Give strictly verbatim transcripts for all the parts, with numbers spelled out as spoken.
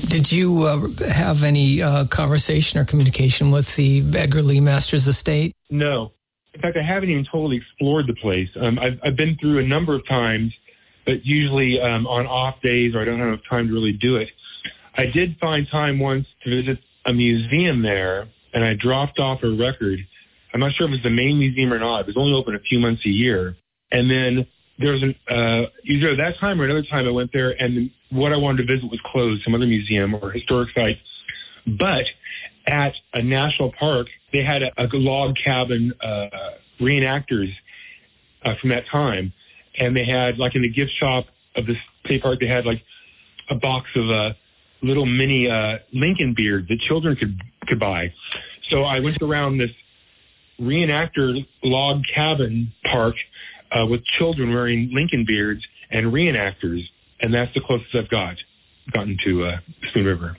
Did you uh, have any uh, conversation or communication with the Edgar Lee Masters estate? No. In fact, I haven't even totally explored the place. Um, I've, I've been through a number of times, but usually um, on off days or I don't have enough time to really do it. I did find time once to visit a museum there, and I dropped off a record. I'm not sure if it was the main museum or not. It was only open a few months a year. And then there was an, uh, either that time or another time I went there, and what I wanted to visit was closed, some other museum or historic site. But at a national park, they had a, a log cabin uh, reenactors uh, from that time. And they had, like in the gift shop of this state park, they had like a box of uh, little mini uh, Lincoln beards that children could, could buy. So I went around this reenactor log cabin park uh, with children wearing Lincoln beards and reenactors. And that's the closest I've got gotten to uh, Spoon River.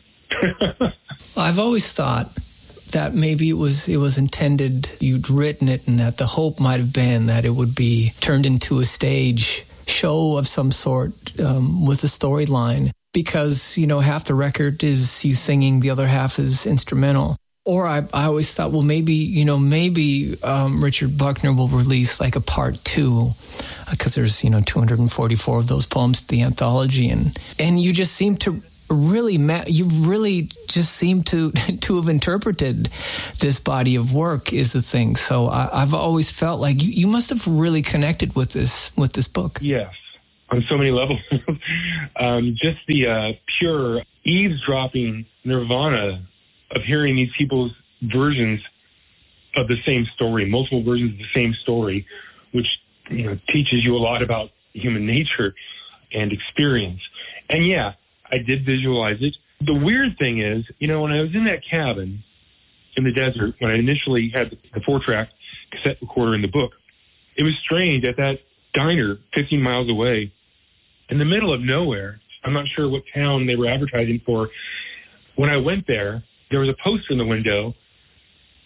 I've always thought that maybe it was it was intended, you'd written it, and that the hope might have been that it would be turned into a stage show of some sort um, with a storyline. Because, you know, half the record is you singing, the other half is instrumental. Or I, I always thought, well, maybe, you know, maybe um, Richard Buckner will release like a part two, because uh, there's, you know, two hundred forty-four of those poems to the anthology. And, and you just seem to really, ma- you really just seem to, to have interpreted this body of work is the thing. So I, I've always felt like you, you must have really connected with this, with this book. Yes, on so many levels. um, just the uh, pure eavesdropping nirvana of hearing these people's versions of the same story, multiple versions of the same story, which, you know, teaches you a lot about human nature and experience. And yeah, I did visualize it. The weird thing is, you know, when I was in that cabin in the desert, when I initially had the four-track cassette recorder in the book, it was strange at that diner fifteen miles away in the middle of nowhere. I'm not sure what town they were advertising for. When I went there, there was a poster in the window